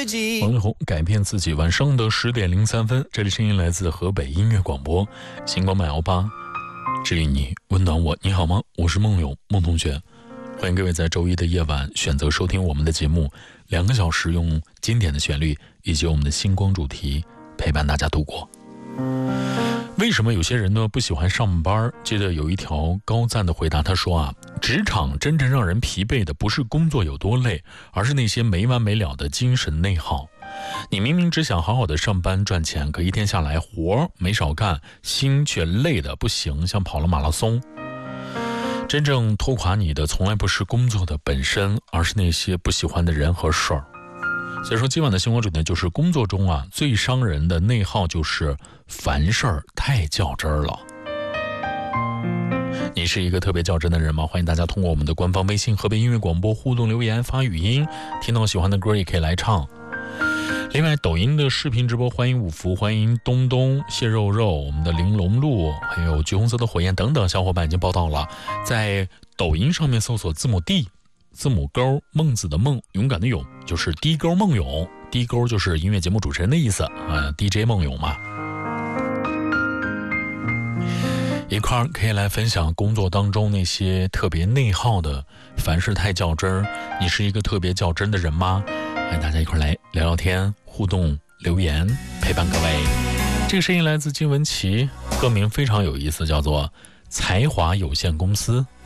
自己。 王力宏改变自己，晚上的10点03分，这里声音来自河北音乐广播，星光818，治愈你，温暖我。你好吗？我是梦勇，梦同学。欢迎各位在周一的夜晚选择收听我们的节目，2个小时用经典的旋律以及我们的星光主题陪伴大家度过。为什么有些人呢不喜欢上班？记得有一条高赞的回答，他说职场真正让人疲惫的不是工作有多累，而是那些没完没了的精神内耗。你明明只想好好的上班赚钱，可一天下来活没少干，心却累得不行，像跑了马拉松。真正拖垮你的从来不是工作的本身，而是那些不喜欢的人和事儿。所以说今晚的星光主题就是工作中最伤人的内耗就是烦事儿太较真儿了。你是一个特别较真的人吗？欢迎大家通过我们的官方微信河北音乐广播互动留言发语音，听到喜欢的歌也可以来唱。另外抖音的视频直播，欢迎五福，欢迎东东、蟹肉肉，我们的玲珑露，还有橘红色的火焰等等小伙伴已经报道了。在抖音上面搜索字母 D， 字母勾，孟子的孟，勇敢的勇，就是低勾孟勇，低勾就是音乐节目主持人的意思DJ 孟勇嘛。一块儿可以来分享工作当中那些特别内耗的凡事太较真儿。你是一个特别较真的人吗？欢迎大家一块儿来聊聊天，互动留言，陪伴各位。这个声音来自金文岐，歌名非常有意思，叫做才华有限公司。